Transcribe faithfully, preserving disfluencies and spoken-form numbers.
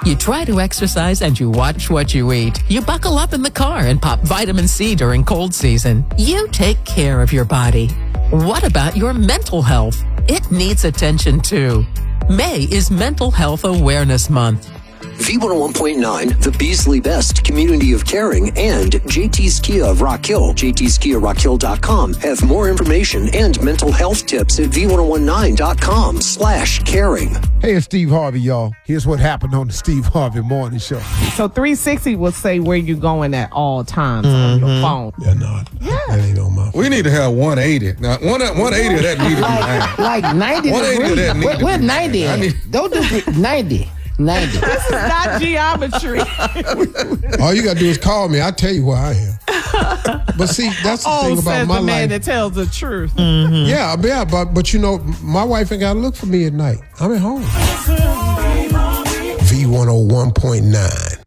You try to exercise and you watch what you eat. You buckle up in the car and pop vitamin C during cold season. You take care of your body. What about your mental health? It needs attention too. May is Mental Health Awareness Month. V one oh one point nine, the Beasley Best Community of Caring, and J T's Kia of Rock Hill, j t's kia rock hill dot com have more information and mental health tips at v ten nineteen dot com slash caring. Hey, it's Steve Harvey, y'all. Here's what happened on the Steve Harvey Morning Show. So three sixty will say where you're going at all times mm-hmm. on your phone. Yeah, no, yeah. that ain't on my phone. We need to have one eighty. Now, one, one eighty of that need to be like, like ninety one eighty degrees. Of that need What, to what be ninety? Need... Don't do ninety. ninety. This is not geometry. All you got to do is call me. I'll tell you where I am. But see, that's the oh, thing about says my the man life. that tells the truth. Mm-hmm. Yeah, yeah, but, but you know, my wife ain't got to look for me at night. I'm at home. V one oh one point nine.